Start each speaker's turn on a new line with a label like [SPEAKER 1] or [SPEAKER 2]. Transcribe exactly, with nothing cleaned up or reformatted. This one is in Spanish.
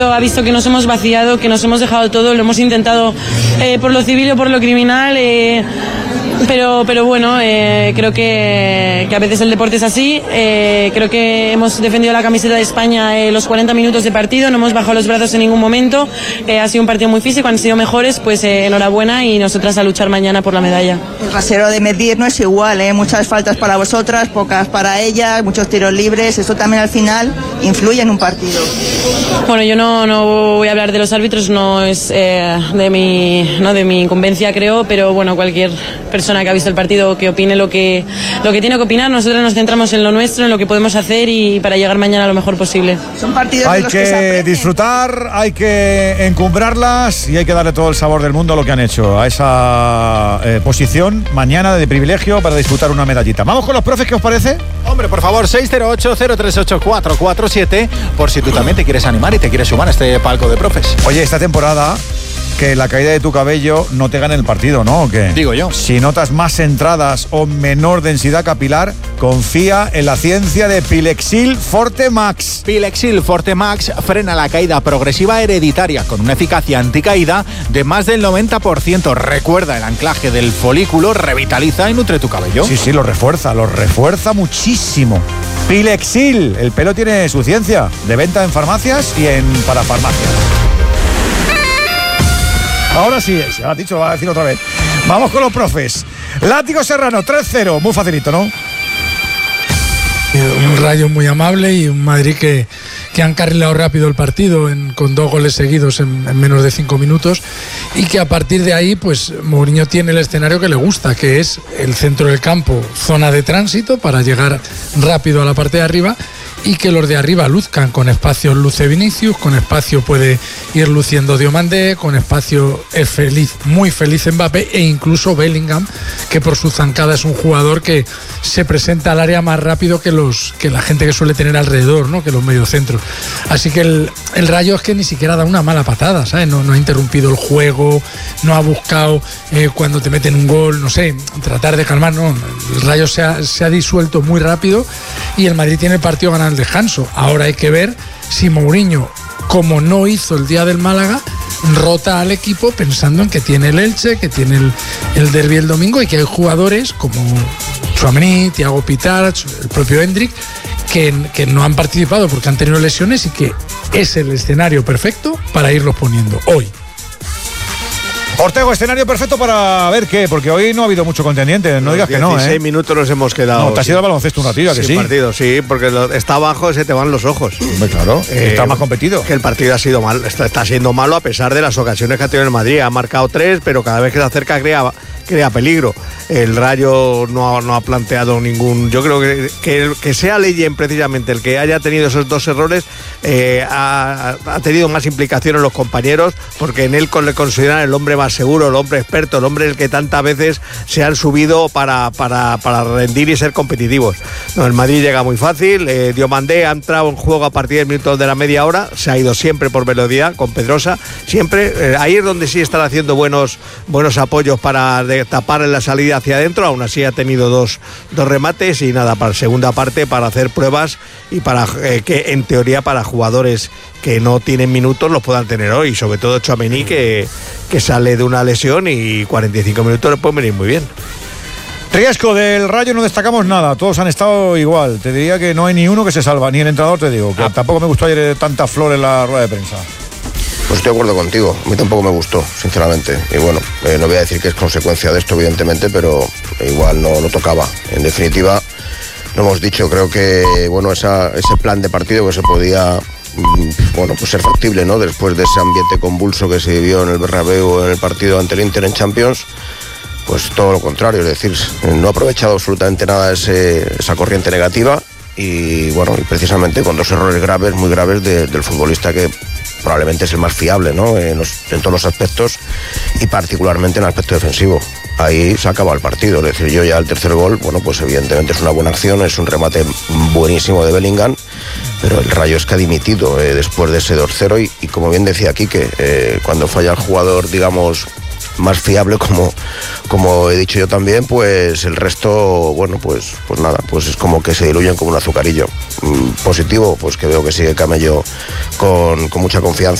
[SPEAKER 1] Ha visto que nos hemos vaciado, que nos hemos dejado todo, lo hemos intentado eh, por lo civil o por lo criminal, eh, pero, pero bueno, eh, creo que, que a veces el deporte es así. Eh, creo que hemos defendido la camiseta de España eh, los cuarenta minutos de partido, no hemos bajado los brazos en ningún momento. Eh, ha sido un partido muy físico, han sido mejores, pues eh, enhorabuena, y nosotras a luchar mañana por la medalla.
[SPEAKER 2] El rasero de medir no es igual, ¿eh? Muchas faltas para vosotras, pocas para ellas, muchos tiros libres, eso también al final influye en un partido.
[SPEAKER 1] Bueno, yo no, no voy a hablar de los árbitros, no es eh, de mi, no de mi incumbencia, creo, pero bueno, cualquier persona que ha visto el partido que opine lo que, lo que tiene que opinar. Nosotros nos centramos en lo nuestro, en lo que podemos hacer, y para llegar mañana lo mejor posible.
[SPEAKER 2] Son partidos
[SPEAKER 3] hay
[SPEAKER 2] de los
[SPEAKER 3] que,
[SPEAKER 2] que se
[SPEAKER 3] disfrutar, hay que encumbrarlas y hay que darle todo el sabor del mundo a lo que han hecho, a esa eh, posición mañana de privilegio para disfrutar una medallita. Vamos con los profes, ¿qué os parece?
[SPEAKER 4] Hombre, por favor, seis cero ocho, cero tres ocho, cuatro cuatro siete, por si tú también te quieres animar y te quieres sumar a este palco de profes.
[SPEAKER 3] Oye, esta temporada, que la caída de tu cabello no te gane el partido, ¿no? ¿O qué?
[SPEAKER 4] Digo yo.
[SPEAKER 3] Si notas más entradas o menor densidad capilar, confía en la ciencia de Pilexil Forte Max.
[SPEAKER 4] Pilexil Forte Max frena la caída progresiva hereditaria con una eficacia anticaída de más del noventa por ciento. Recuerda el anclaje del folículo, revitaliza y nutre tu cabello.
[SPEAKER 3] Sí, sí, lo refuerza, lo refuerza muchísimo. Pilexil, el pelo tiene su ciencia. De venta en farmacias y en parafarmacias. Ahora sí, se lo ha dicho, lo va a decir otra vez. Vamos con los profes. Látigo Serrano, tres cero, muy facilito, ¿no?
[SPEAKER 5] Un Rayo muy amable y un Madrid que, que han carrilado rápido el partido en, con dos goles seguidos en, en menos de cinco minutos, y que a partir de ahí pues Mourinho tiene el escenario que le gusta, que es el centro del campo, zona de tránsito para llegar rápido a la parte de arriba, y que los de arriba luzcan. Con espacio luce Vinicius, con espacio puede ir luciendo Diomandé, con espacio es feliz, muy feliz Mbappé, e incluso Bellingham, que por su zancada es un jugador que se presenta al área más rápido que los que la gente que suele tener alrededor, ¿no? Que los mediocentros. Así que el, el Rayo es que ni siquiera da una mala patada, ¿sabes? No, no ha interrumpido el juego, no ha buscado eh, cuando te meten un gol, no sé, tratar de calmar, no. El Rayo se ha, se ha disuelto muy rápido, y el Madrid tiene el partido ganado al descanso. Ahora hay que ver si Mourinho, como no hizo el día del Málaga, rota al equipo pensando en que tiene el Elche, que tiene el, el derbi el domingo, y que hay jugadores como Tchouaméni, Thiago Pitart, el propio Hendrik, que, que no han participado porque han tenido lesiones, y que es el escenario perfecto para irlos poniendo hoy.
[SPEAKER 3] Ortego, escenario perfecto para ver qué, porque hoy no ha habido mucho contendiente, no digas que no, ¿eh?
[SPEAKER 6] dieciséis minutos nos hemos quedado.
[SPEAKER 3] No, te has ido al baloncesto un ratillo, ¿a que sí?
[SPEAKER 6] partido, sí, porque lo, está abajo, se te van los ojos.
[SPEAKER 3] Hombre, claro, eh, está más competido.
[SPEAKER 6] Que el partido ha sido mal, está, está siendo malo a pesar de las ocasiones que ha tenido el Madrid. Ha marcado tres, pero cada vez que se acerca crea, crea peligro. El Rayo no ha, no ha planteado ningún... Yo creo que, que, que sea Leyen precisamente el que haya tenido esos dos errores, eh, ha, ha tenido más implicación en los compañeros, porque en él le consideran el hombre más seguro, el hombre experto, el hombre el que tantas veces se han subido para, para, para rendir y ser competitivos. No, el Madrid llega muy fácil. eh, Diomandé ha entrado en juego a partir del minuto de la media hora, se ha ido siempre por velocidad con Pedrosa, siempre. eh, ahí es donde sí están haciendo buenos, buenos apoyos para de, tapar en la salida hacia adentro. Aún así ha tenido dos, dos remates y nada, para segunda parte para hacer pruebas y para eh, que en teoría para jugadores que no tienen minutos los puedan tener hoy, sobre todo Tchouaméni, que, que sale de una lesión y cuarenta y cinco minutos le pueden venir muy bien.
[SPEAKER 3] Riesgo del Rayo no destacamos nada, todos han estado igual. Te diría que no hay ni uno que se salva, ni el entrenador, te digo, que ah. tampoco me gustó ayer tanta flor en la rueda de prensa.
[SPEAKER 7] Pues estoy de acuerdo contigo, a mí tampoco me gustó, sinceramente. Y bueno, eh, no voy a decir que es consecuencia de esto, evidentemente, pero igual no lo tocaba. En definitiva, lo hemos dicho, creo que bueno, esa, ese plan de partido que se podía... bueno, pues ser factible, ¿no? Después de ese ambiente convulso que se vivió en el Bernabéu en el partido ante el Inter en Champions, pues todo lo contrario, es decir, no ha aprovechado absolutamente nada ese, esa corriente negativa, y bueno, y precisamente con dos errores graves, muy graves de, del futbolista que probablemente es el más fiable, ¿no? En, los, en todos los aspectos, y particularmente en el aspecto defensivo. Ahí se acaba el partido, es decir, yo ya el tercer gol, bueno, pues evidentemente es una buena acción, es un remate buenísimo de Bellingham, pero el Rayo es que ha dimitido eh, después de ese dos cero, y, y como bien decía Quique, eh, cuando falla el jugador, digamos, más fiable, como, como he dicho yo también, pues el resto, bueno, pues, pues nada, pues es como que se diluyen como un azucarillo. Mm, positivo, pues que veo que sigue Camello con, con mucha confianza.